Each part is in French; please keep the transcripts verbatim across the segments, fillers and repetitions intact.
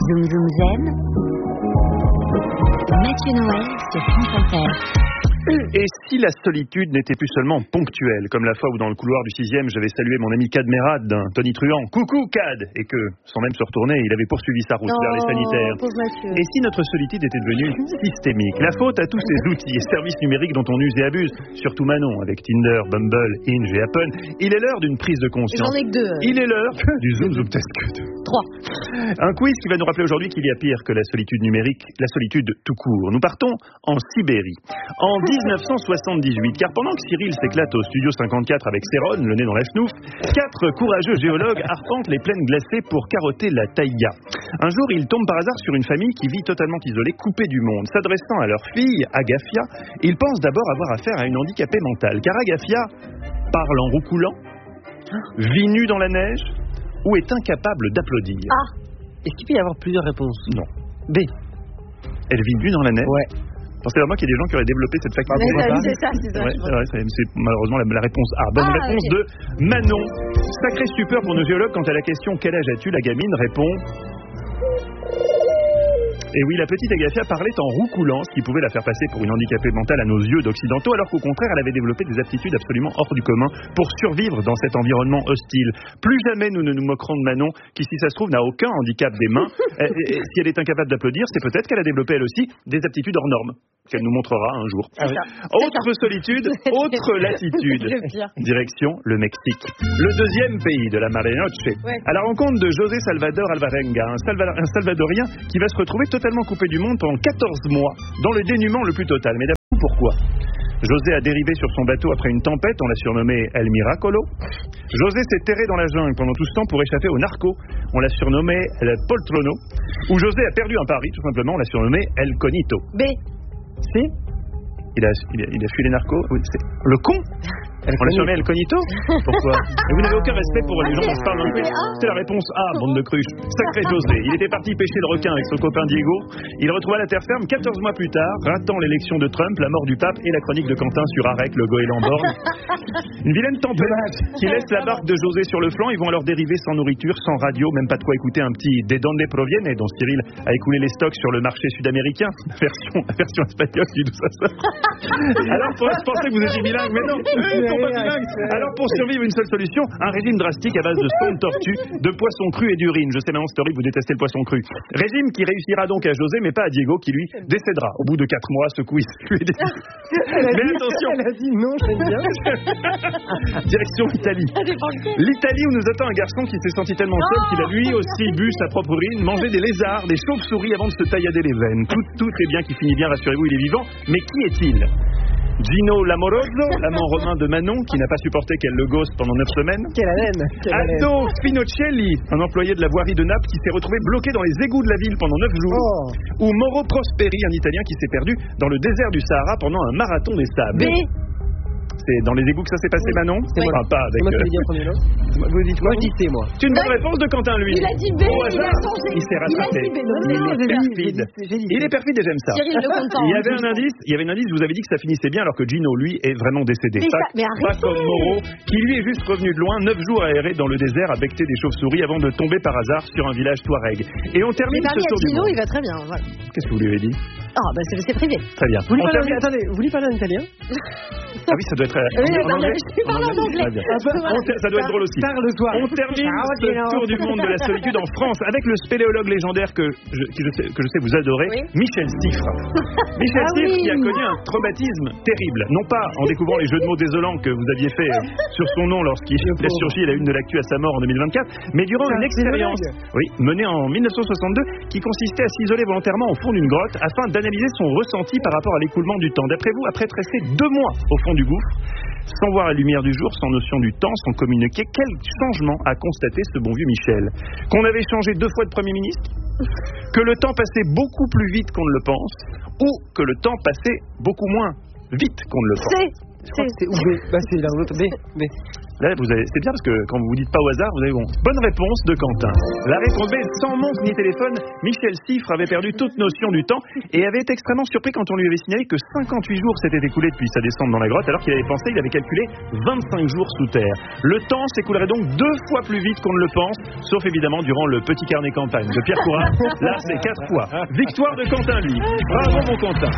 Zoom Zoom Zen. Mathieu Noël sur France Inter. Et si la solitude n'était plus seulement ponctuelle, comme la fois où dans le couloir du sixième, j'avais salué mon ami Cad Merad d'un tonitruant, coucou Cad, et que, sans même se retourner, il avait poursuivi sa route oh, vers les sanitaires. Et si notre solitude était devenue systémique? La faute à tous ces outils et services numériques dont on use et abuse, surtout Manon, avec Tinder, Bumble, Hinge et Happn. Il est l'heure d'une prise de conscience. J'en ai que deux. Il est l'heure du Zoom Zoom Test. Trois. Un quiz qui va nous rappeler aujourd'hui qu'il y a pire que la solitude numérique, la solitude tout court. Nous partons en Sibérie, en dix-neuf cent soixante-dix-huit, car pendant que Cyril s'éclate au studio cinquante-quatre avec Céron, le nez dans la chenouf, quatre courageux géologues arpentent les plaines glacées pour carotter la taïga. Un jour, ils tombent par hasard sur une famille qui vit totalement isolée, coupée du monde. S'adressant à leur fille, Agafia, ils pensent d'abord avoir affaire à une handicapée mentale, car Agafia parle en roucoulant, vit nue dans la neige, ou est incapable d'applaudir. Ah. Est-ce qu'il peut y avoir plusieurs réponses? Non. B. Elle vit nue dans la neige? Ouais. Pensez vraiment qu'il y a des gens qui auraient développé cette faculté. Mais ça, c'est ça, c'est ça. Ouais, c'est vrai, c'est, c'est malheureusement la, la réponse A. Bonne ah, réponse okay. de Manon. Sacré stupeur pour nos géologues quand à la question quel âge as-tu, la gamine répond. Et oui, la petite Agafia parlait en roucoulant, ce qui pouvait la faire passer pour une handicapée mentale à nos yeux d'occidentaux, alors qu'au contraire, elle avait développé des aptitudes absolument hors du commun pour survivre dans cet environnement hostile. Plus jamais nous ne nous moquerons de Manon, qui, si ça se trouve, n'a aucun handicap des mains. et, et, si elle est incapable d'applaudir, c'est peut-être qu'elle a développé, elle aussi, des aptitudes hors normes, qu'elle nous montrera un jour. Ah oui. Autre solitude, autre latitude. Direction le Mexique. Le deuxième pays de la Marenoche. Ouais. À la rencontre de José Salvador Alvarenga, un, Salva- un Salvadorien qui va se retrouver totalement coupé du monde pendant quatorze mois, dans le dénuement le plus total. Mais d'après vous, pourquoi? José a dérivé sur son bateau après une tempête, on l'a surnommé El Miracolo. José s'est terré dans la jungle pendant tout ce temps pour échapper aux narcos, on l'a surnommé El Poltrono. Ou José a perdu un pari, tout simplement, on l'a surnommé El Conito. B. Si il a, il, a, il a fui les narcos. Oui, c'est le con. On l'a surnommé El Conito. Pourquoi? Et vous n'avez aucun respect pour les gens qui se parlent dans le quiz. C'est la réponse A, bande de cruches. Sacré José. Il était parti pêcher le requin avec son copain Diego. Il retrouva la terre ferme quatorze mois plus tard, ratant l'élection de Trump, la mort du pape et la chronique de Quentin sur Arec, le goéland borgne. Une vilaine tempête qui laisse la barque de José sur le flanc. Ils vont alors dériver sans nourriture, sans radio, même pas de quoi écouter un petit De Donde Proviene, dont Cyril a écoulé les stocks sur le marché sud-américain. La version, la version espagnole du tout ça. Alors, je pensais que vous étiez bilingue, mais non. Alors pour survivre, une seule solution, un régime drastique à base de sang de tortue, de poisson cru et d'urine. Je sais maintenant, c'est horrible, vous détestez le poisson cru. Régime qui réussira donc à José, mais pas à Diego, qui lui décédera au bout de quatre mois. Ce quiz lui est décidé. Mais dit, attention, elle a dit non, j'aime bien. direction Italie. L'Italie où nous attend un garçon qui s'est senti tellement seul qu'il a lui aussi bu sa propre urine, mangé des lézards, des chauves-souris avant de se taillader les veines. Tout, tout est bien qui finit bien, rassurez-vous, il est vivant. Mais qui est-il? Gino Lamoroso, l'amant romain de Manon, qui n'a pas supporté qu'elle le gosse pendant neuf semaines. Quelle haleine, quelle haleine. Aldo Finocelli, un employé de la voirie de Naples qui s'est retrouvé bloqué dans les égouts de la ville pendant neuf jours. Oh. Ou Mauro Prosperi, un Italien qui s'est perdu dans le désert du Sahara pendant un marathon des sables. B. C'est dans les égouts que ça s'est passé, Oui. Manon? C'est moi. Enfin, pas avec. C'est moi qui l'ai dit en premier, non? Vous dites quoi? Moi, je dis C, moi. C'est une bonne réponse de Quentin, lui. Il a dit B, Au il a hasard, changé. il s'est rattrapé. Il a dit B, non, Il non, est j'ai dit- perfide. j'ai dit- Il est perfide et j'aime ça. Cyril le content. Il y avait un indice, il y avait un indice, je vous avez dit que ça finissait bien alors que Gino, lui, est vraiment décédé. Mais pas, ça- mais pas arrêtez. comme Moreau, qui lui est juste revenu de loin, neuf jours à errer dans le désert à becter des chauves-souris avant de tomber par hasard sur un village touareg. Et on Mais termine ce Paris à tour du Gino, monde. il va très bien. Voilà. Qu'est-ce que vous lui avez dit? Ah, bah c'est, c'est privé. Très bien. Vous voulez On parler, termine- attendez, vous voulez parler en italien? Ah oui, ça doit être. Oui, en non, anglais mais je suis pas en anglais. Très bien. On ter- Ça doit être drôle aussi. Tard le soir. On termine Ciao, ce Gino. tour du monde de la solitude en France avec le spéléologue légendaire que je, qui je sais, que je sais vous adorez, Oui. Michel Siffre. Michel Ah Siffre oui. qui a connu un traumatisme terrible. Non pas en découvrant les jeux de mots désolants que vous aviez fait euh, sur son nom lorsqu'il a pauvre. surgi à la une de l'actu à sa mort en deux mille vingt-quatre, mais durant C'est une un expérience spéléologue. oui, menée en mille neuf cent soixante-deux qui consistait à s'isoler volontairement au fond d'une grotte afin d'analyser son ressenti par rapport à l'écoulement du temps. D'après vous, après être resté deux mois au fond du gouffre, sans voir la lumière du jour, sans notion du temps, sans communiquer, quel changement a constaté ce bon vieux Michel? Qu'on avait changé deux fois de Premier ministre? Que le temps passait beaucoup plus vite qu'on ne le pense? Ou que le temps passait beaucoup moins vite qu'on ne le pense? C. Je crois que c'était ou B. Bah, c'est l'un ou l'autre. B. B. Là, vous avez, c'est bien parce que quand vous vous dites pas au hasard, vous avez bon. Bonne réponse de Quentin. La réponse B, sans montre ni téléphone, Michel Siffre avait perdu toute notion du temps et avait été extrêmement surpris quand on lui avait signalé que cinquante-huit jours s'étaient écoulés depuis sa descente dans la grotte, alors qu'il avait pensé, il avait calculé vingt-cinq jours sous terre. Le temps s'écoulerait donc deux fois plus vite qu'on ne le pense, sauf évidemment durant le petit carnet campagne de Pierre Courat. Là, c'est quatre fois. Victoire de Quentin, lui. Bravo, mon Quentin.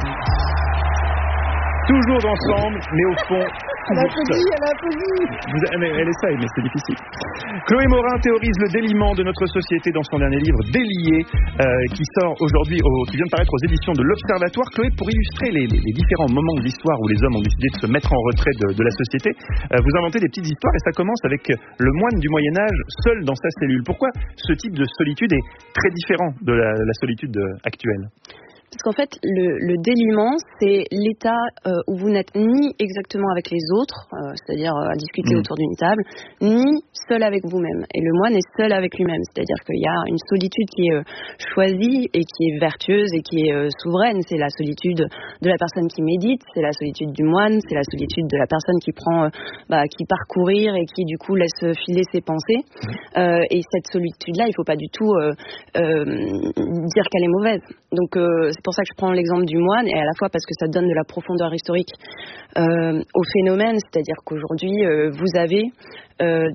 Toujours ensemble, mais au fond, Elle a applaudi, elle a applaudi. Vous, mais elle essaye, mais c'est difficile. Chloé Morin théorise le déliement de notre société dans son dernier livre Délié, euh, qui sort aujourd'hui, au, qui vient de paraître aux éditions de l'Observatoire. Chloé, pour illustrer les, les, les différents moments de l'histoire où les hommes ont décidé de se mettre en retrait de, de la société, euh, vous inventez des petites histoires et ça commence avec le moine du Moyen-Âge seul dans sa cellule. Pourquoi ce type de solitude est très différent de la, la solitude actuelle ? Parce qu'en fait, le, le déliement, c'est l'état euh, où vous n'êtes ni exactement avec les autres, euh, c'est-à-dire euh, à discuter mmh. autour d'une table, ni seul avec vous-même. Et le moine est seul avec lui-même, c'est-à-dire qu'il y a une solitude qui est euh, choisie et qui est vertueuse et qui est euh, souveraine. C'est la solitude de la personne qui médite, c'est la solitude du moine, c'est la solitude de la personne qui prend, euh, bah, qui part courir et qui du coup laisse filer ses pensées. Euh, et cette solitude-là, il ne faut pas du tout euh, euh, dire qu'elle est mauvaise. Donc euh, c'est pour ça que je prends l'exemple du moine, et à la fois parce que ça donne de la profondeur historique euh, au phénomène, c'est-à-dire qu'aujourd'hui, euh, vous avez euh,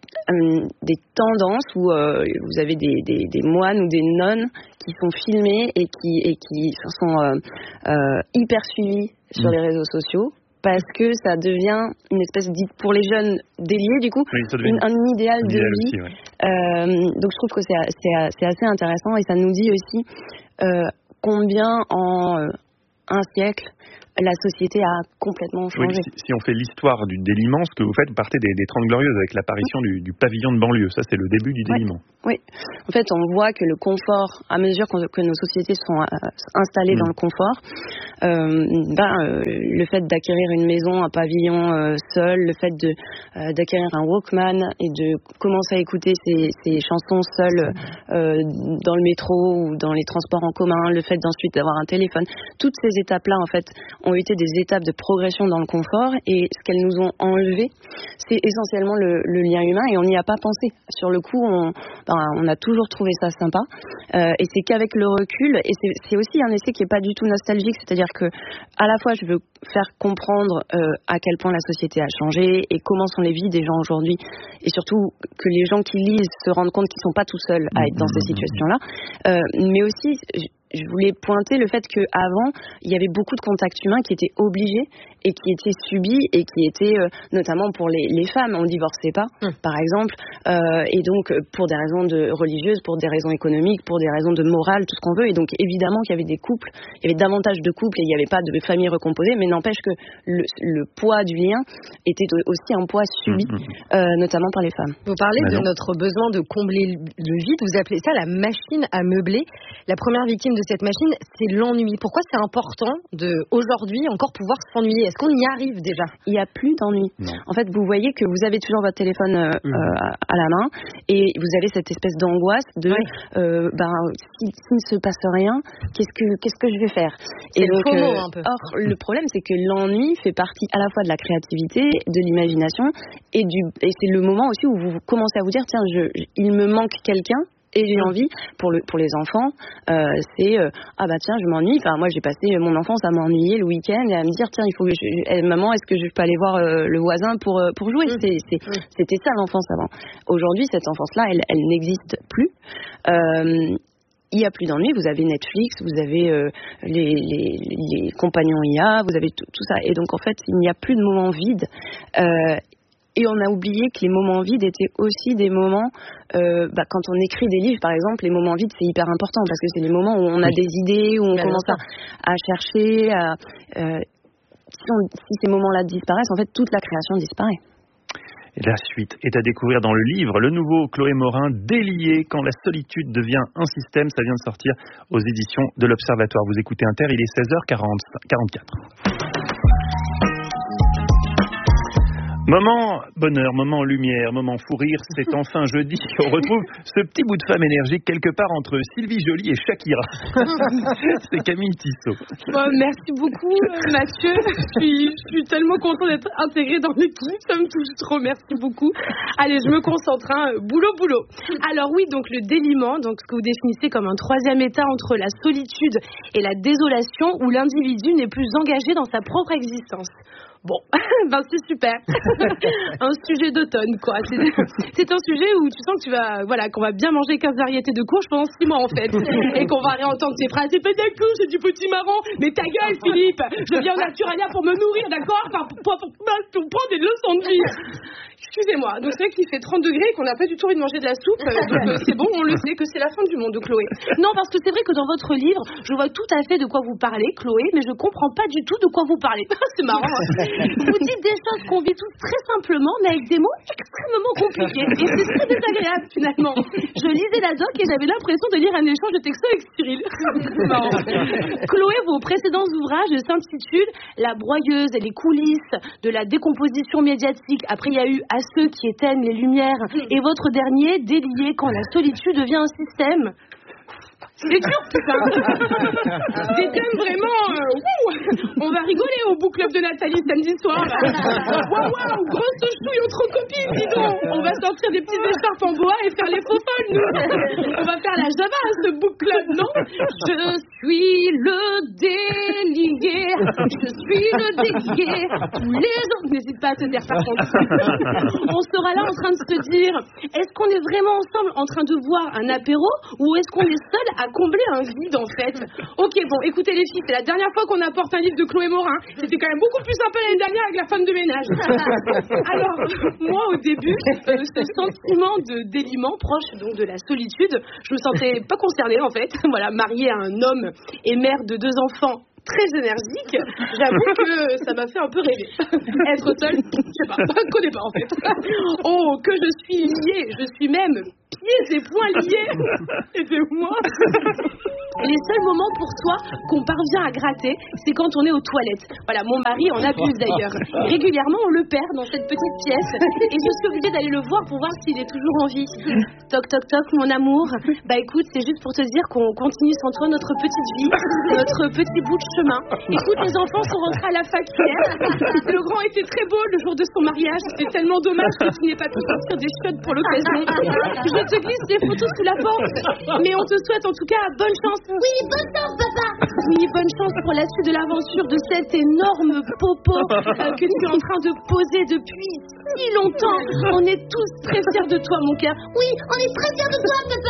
des tendances où euh, vous avez des, des, des moines ou des nonnes qui sont filmés et qui, et qui sont euh, euh, hyper suivis sur mmh. les réseaux sociaux. Parce que ça devient une espèce de, pour les jeunes déliés, du coup, oui, une, un idéal de vie. Aussi, ouais. euh, donc je trouve que c'est, c'est, c'est assez intéressant et ça nous dit aussi euh, combien en euh, un siècle la société a complètement changé. Oui, si, si on fait l'histoire du déliement, ce que vous faites, vous partez des, des Trente Glorieuses avec l'apparition du, du pavillon de banlieue. Ça, c'est le début du déliement. Oui. oui. En fait, on voit que le confort, à mesure que nos sociétés sont euh, installées mmh. dans le confort, euh, ben, euh, le fait d'acquérir une maison, un pavillon euh, seul, le fait de, euh, d'acquérir un Walkman et de commencer à écouter ses, ses chansons seules euh, dans le métro ou dans les transports en commun, le fait d'ensuite d'avoir un téléphone, toutes ces étapes-là, en fait, ont été des étapes de progression dans le confort, et ce qu'elles nous ont enlevé, c'est essentiellement le, le lien humain, et on n'y a pas pensé. Sur le coup, on, ben, on a toujours trouvé ça sympa, euh, et c'est qu'avec le recul, et c'est, c'est aussi un essai qui n'est pas du tout nostalgique, c'est-à-dire que à la fois je veux faire comprendre euh, à quel point la société a changé et comment sont les vies des gens aujourd'hui, et surtout que les gens qui lisent se rendent compte qu'ils ne sont pas tout seuls à être dans ces situations-là, euh, mais aussi je voulais pointer le fait qu'avant, il y avait beaucoup de contacts humains qui étaient obligés et qui étaient subis et qui étaient, euh, notamment pour les, les femmes, on ne divorçait pas, mmh. par exemple, euh, et donc pour des raisons de religieuses, pour des raisons économiques, pour des raisons de morale, tout ce qu'on veut, et donc évidemment qu'il y avait des couples, il y avait davantage de couples et il n'y avait pas de famille recomposée, mais n'empêche que le, le poids du lien était aussi un poids subi, mmh. euh, notamment par les femmes. Vous parlez bah de notre besoin de combler le vide, vous appelez ça la machine à meubler. La première victime de cette machine, c'est l'ennui. Pourquoi c'est important de, aujourd'hui, encore pouvoir s'ennuyer ? Est-ce qu'on y arrive déjà ? Il n'y a plus d'ennui. Non. En fait, vous voyez que vous avez toujours votre téléphone euh, mmh. euh, à la main et vous avez cette espèce d'angoisse de oui. euh, ben, s'il si ne se passe rien, qu'est-ce que, qu'est-ce que je vais faire ? C'est et donc, FOMO, euh, un peu. Or, le problème, c'est que l'ennui fait partie à la fois de la créativité, de l'imagination, et, du, et c'est le moment aussi où vous commencez à vous dire, tiens, je, je, il me manque quelqu'un. Et j'ai envie, pour, le, pour les enfants, euh, c'est euh, ah bah tiens, je m'ennuie. Enfin, moi, j'ai passé mon enfance à m'ennuyer le week-end et à me dire tiens, il faut que je, eh, maman, est-ce que je peux aller voir euh, le voisin pour euh, pour jouer. Mmh. C'est, c'est, mmh. C'était ça l'enfance avant. Aujourd'hui, cette enfance-là, elle, elle n'existe plus. Euh, Il n'y a plus d'ennui, vous avez Netflix, vous avez euh, les, les, les compagnons I A, vous avez tout, tout ça. Et donc, en fait, il n'y a plus de moments vides. Euh, Et on a oublié que les moments vides étaient aussi des moments, euh, bah, quand on écrit des livres, par exemple, les moments vides, c'est hyper important parce que c'est les moments où on a oui. des idées, où on Bien commence à, à chercher. À, euh, si, on, si ces moments-là disparaissent, en fait, toute la création disparaît. Et la suite est à découvrir dans le livre, le nouveau Chloé Morin, Délié, quand la solitude devient un système. Ça vient de sortir aux éditions de l'Observatoire. Vous écoutez Inter, il est seize heures quarante-quatre. Moment bonheur, moment lumière, moment fou rire, c'est enfin jeudi. On retrouve ce petit bout de femme énergique quelque part entre Sylvie Joly et Shakira. C'est Camille Tissot. Bon, merci beaucoup Mathieu. Je suis, je suis tellement contente d'être intégrée dans l'équipe, ça me touche trop, merci beaucoup. Allez, je me concentre, hein. boulot, boulot. Alors oui, donc le déliement, donc ce que vous définissez comme un troisième état entre la solitude et la désolation où l'individu n'est plus engagé dans sa propre existence. Bon, ben c'est super. Un sujet d'automne, quoi. C'est, c'est un sujet où tu sens que tu vas, voilà, qu'on va bien manger quinze variétés de courges pendant six mois, en fait. Et qu'on va réentendre ces phrases. C'est pas d'accord, c'est du petit marron. Mais ta gueule, Philippe. Je viens au Naturalia pour me nourrir, d'accord? Enfin, pour, pour, pour, pour prendre des leçons de vie. Excusez-moi. Donc, c'est vrai qu'il fait trente degrés et qu'on n'a pas du tout envie de manger de la soupe. Donc, euh, c'est bon, on le sait que c'est la fin du monde, Chloé. Non, parce que c'est vrai que dans votre livre, je vois tout à fait de quoi vous parlez, Chloé, mais je comprends pas du tout de quoi vous parlez. C'est marrant. Vous dites des choses qu'on vit tous très simplement, mais avec des mots extrêmement compliqués. Et c'est très désagréable, finalement. Je lisais la doc et j'avais l'impression de lire un échange de textos avec Cyril. Chloé, vos précédents ouvrages s'intitulent La broyeuse et les coulisses de la décomposition médiatique. Après, il y a eu À ceux qui éteignent les lumières. Et votre dernier, Délié quand la solitude devient un système. C'est dur, putain. Des thèmes vraiment... Euh, on va rigoler au book club de Nathalie samedi soir. Waouh, waouh, grosse chouille entre copines, dis donc. On va sortir des petites écharpes en bois et faire les faux folles, nous. On va faire la Java à ce book club, non? Je suis le délié. Je suis le délié. Tous les jours... N'hésite pas à te dire par contre. On sera là en train de se dire, est-ce qu'on est vraiment ensemble en train de boire un apéro ou est-ce qu'on est seul à combler un vide en fait? Ok, bon, écoutez les filles, c'est la dernière fois qu'on apporte un livre de Chloé Morin. C'était quand même beaucoup plus sympa l'année dernière avec la femme de ménage. Alors, moi au début, euh, ce sentiment de déliement proche donc de la solitude, je me sentais pas concernée en fait. Voilà, mariée à un homme et mère de deux enfants très énergique, j'avoue que ça m'a fait un peu rêver. Être seule, je sais pas, je connais pas en fait. Oh, que je suis liée, je suis même pieds et poings liés. Aidez-moi. Les seuls moments pour toi qu'on parvient à gratter, c'est quand on est aux toilettes. Voilà, mon mari en abuse d'ailleurs. Régulièrement, on le perd dans cette petite pièce et je suis obligée d'aller le voir pour voir s'il est toujours en vie. Toc, toc, toc, mon amour. Bah écoute, c'est juste pour te dire qu'on continue sans toi notre petite vie, notre petit bout de chemin. Écoute, les enfants sont rentrés à la fac hier. Le grand était très beau le jour de son mariage. C'est tellement dommage que tu n'aies pas pu sortir des chiottes pour l'occasion. Je te glisse des photos sous la porte. Mais on te souhaite en tout cas bonne chance. Oui, bonne chance, papa. Oui, bonne chance pour la suite de l'aventure de cet énorme popo euh, que tu es en train de poser depuis si longtemps. On est tous très fiers de toi, mon cœur. Oui, on est très fiers de toi, papa.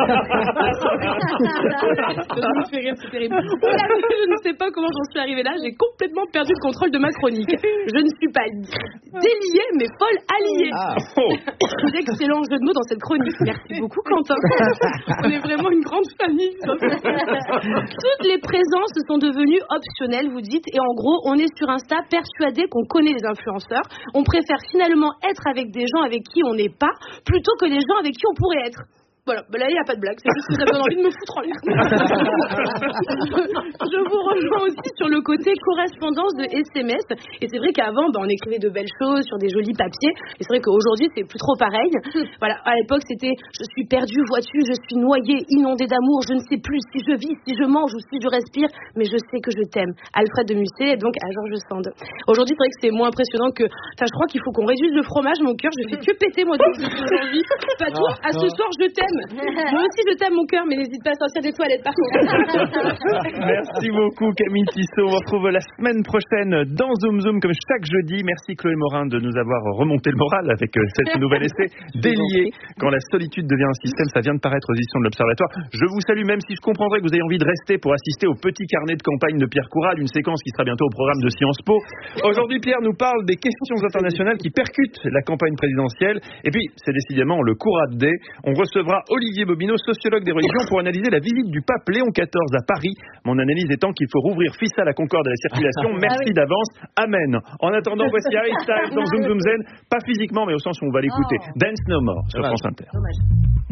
Ça me fait rire, c'est terrible. Oula, je ne sais pas comment j'en suis arrivée là. J'ai complètement perdu le contrôle de ma chronique. Je ne suis pas déliée, mais folle alliée. Ah. Excellent jeu de mots dans cette chronique. Merci beaucoup, Quentin. On est vraiment une grande famille. Toutes les présences sont devenues optionnelles, vous dites, et en gros, on est sur Insta persuadé qu'on connaît les influenceurs. On préfère finalement être avec des gens avec qui on n'est pas, plutôt que les gens avec qui on pourrait être. Voilà, bah là il n'y a pas de blague, c'est juste que vous avez envie de me foutre en l'air. Je vous rejoins aussi sur le côté correspondance de S M S. Et c'est vrai qu'avant, bah, on écrivait de belles choses sur des jolis papiers. Et c'est vrai qu'aujourd'hui, c'est plus trop pareil. Voilà, à l'époque, c'était je suis perdue, vois-tu, je suis noyée, inondée d'amour, je ne sais plus si je vis, si je mange ou si je respire, mais je sais que je t'aime. Alfred de Musset, et donc à Georges Sand. Aujourd'hui, c'est vrai que c'est moins impressionnant que. Enfin, je crois qu'il faut qu'on réduise le fromage, mon cœur. Je fais que péter, moi, depuis aujourd'hui. Pas toi, à ce soir, je t'aime. Moi aussi je t'aime mon cœur, mais n'hésite pas à sortir des toilettes par contre. Merci beaucoup Camille Tissot. On se retrouve la semaine prochaine dans Zoom Zoom comme chaque jeudi. Merci Chloé Morin de nous avoir remonté le moral avec cette nouvelle essai Délié quand la solitude devient un système. Ça vient de paraître aux éditions de l'Observatoire. Je vous salue, même si je comprendrais que vous ayez envie de rester pour assister au petit carnet de campagne de Pierre Coural, une séquence qui sera bientôt au programme de Sciences Po. Aujourd'hui Pierre nous parle des questions internationales qui percutent la campagne présidentielle. Et puis c'est décidément le Courat Day. On recevra Olivier Bobineau, sociologue des religions, pour analyser la visite du pape Léon quatorze à Paris. Mon analyse étant qu'il faut rouvrir fils à la concorde à la circulation. Merci ah oui. d'avance. Amen. En attendant, voici Harry Styles dans Zoom Zoom Zen. Pas physiquement, mais au sens où on va l'écouter. Oh. Dance No More sur France Inter. Dommage.